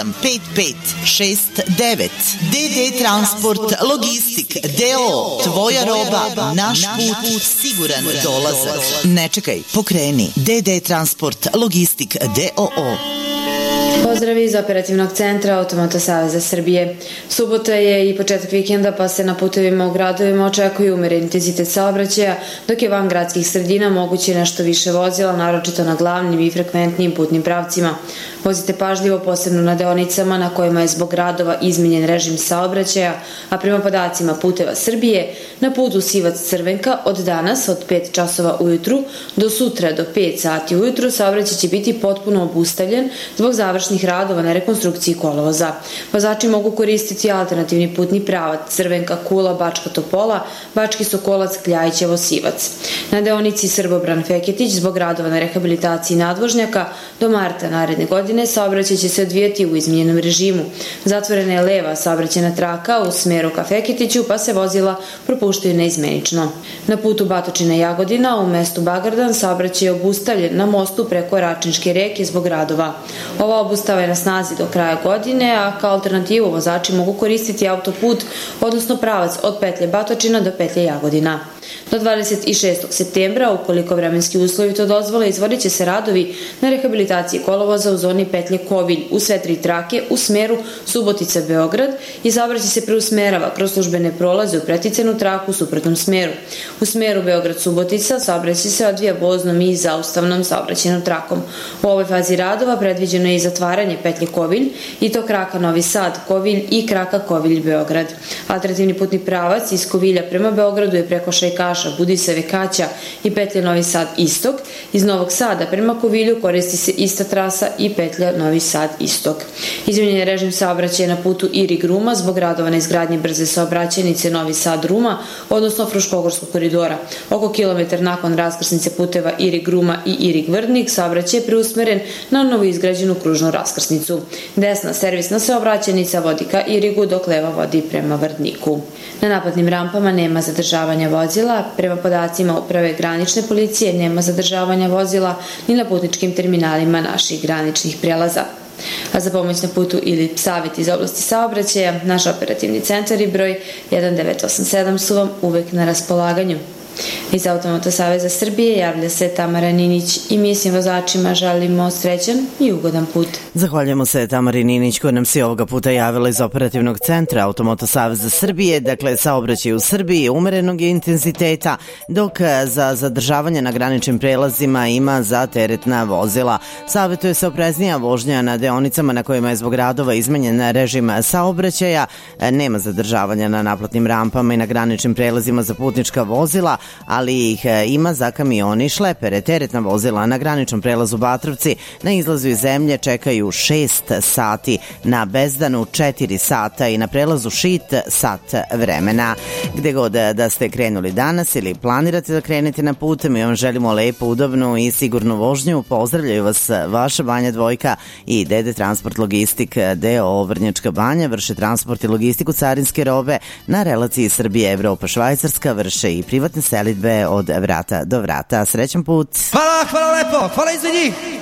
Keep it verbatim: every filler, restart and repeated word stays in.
pet pet šest devet. D D Transport Logistik D O O. Tvoja roba, naš put, siguran dolazak. Ne čekaj, pokreni. D D Transport Logistik D O O. Pozdravi iz operativnog centra Automoto Saveza Srbije. Subota je i početak vikenda, pa se na putevima u gradovima očekuje umeren intenzitet saobraćaja, dok je van gradskih sredina moguće nešto više vozila, naročito na glavnim i frekventnim putnim pravcima. Vozite pažljivo, posebno na deonicama na kojima je zbog gradova izmenjen režim saobraćaja, a prema podacima Puteva Srbije, na putu Sivac-Crvenka od danas od pet časova ujutru do sutra do pet sati ujutru saobraćaj će biti potpuno obustavljen zbog završnih radova na rekonstrukciji kolovoza. Vozači mogu koristiti alternativni putni pravac Crvenka-Kula, Bačka Topola, Bački Sokolac, Kljajićevo-Sivac. Na deonici Srbobran-Feketić zbog radova na rehabilitaciji nadvožnjaka do marta naredne godine saobraćaj će se odvijati u izmenjenom režimu. Zatvorena je leva saobraćajna traka u smeru ka Feketiću, pa se vozila propuštaju neizmenično. Na putu Batočina-Jagodina u mestu Bagardan saobraćaj je obustavljen na mostu preko Račinške reke zbog radova. Ova obustava je na snazi do kraja godine, a kao alternativu vozači mogu koristiti autoput, odnosno pravac od petlje Batočina do petlje Jagodina. Do dvadeset šestog septembra, ukoliko vremenski uslovi to dozvole, izvodit će se radovi na rehabilitaciji kolovoza u zoni petlje Kovilj u sve tri trake u smeru Subotica-Beograd i saobraćaj se preusmerava kroz službene prolaze u preticenu traku u suprotnom smeru. U smeru Beograd-Subotica saobraćaj se odvija voznom i zaustavnom saobraćajnom trakom. U ovoj fazi radova predviđeno je i zatvaranje petlje Kovilj i to kraka Novi Sad, Kovilj i kraka Kovilj-Beograd. Alternativni putni pravac iz Kovilja prema Beogradu je preko Šajkaša, Budiseve, Kaća i petlja Novi Sad Istok. Iz Novog Sada prema Kovilju koristi se ista trasa i petlja Novi Sad Istok. Izmenjen je režim saobraćaja na putu Irig-Ruma zbog radova na izgradnji brze saobraćajnice Novi Sad-Ruma, odnosno Fruškogorskog koridora. Oko kilometar nakon raskrsnice puteva Irig-Ruma i Irig-Vrdnik saobraćaj je preusmeren na novo izgrađenu kružnu raskrsnicu. Desna servisna saobraćajnica vodi ka Irigu, dok leva vodi prema Vrdniku. Na naplatnim rampama nema zadržavanja vozila. Prema podacima Uprave granične policije nema zadržavanja vozila ni na putničkim terminalima naših graničnih prelaza. A za pomoć na putu ili savjet iz oblasti saobraćaja, naš operativni centar i broj jedan devet osam sedam su vam uvek na raspolaganju. Iz Automoto Saveza Srbije javlja se Tamara Ninić i mi svim vozačima želimo srećan i ugodan put. Zahvaljujemo se Tamari Ninić koja nam se ovoga puta javila iz operativnog centra Automoto Saveza Srbije. Dakle, saobraćaj u Srbiji umerenog je intenziteta, dok za zadržavanje na graničnim prelazima ima za teretna vozila. Savetuje se opreznija vožnja na deonicama na kojima je zbog radova izmenjen režim saobraćaja. Nema zadržavanja na naplatnim rampama i na graničnim prelazima za putnička vozila, ali ih ima za kamioni i šlepere. Teretna vozila na graničnom prelazu Batrovci na izlazu iz zemlje čekaju šest sati, na Bezdanu četiri sata i na prelazu Šid sat vremena. Gde god da ste krenuli danas ili planirate da krenete na put, mi vam želimo lepu, udobnu i sigurnu vožnju. Pozdravljaju vas vaša Banja Dvojka i D D Transport Logistik D O O Vrnjačka Banja. Vrše transport i logistiku carinske robe na relaciji Srbije, Evropa, Švajcarska. Vrše i privatne selidbe od vrata do vrata. Srećan put! Hvala, hvala lepo, hvala izvedi!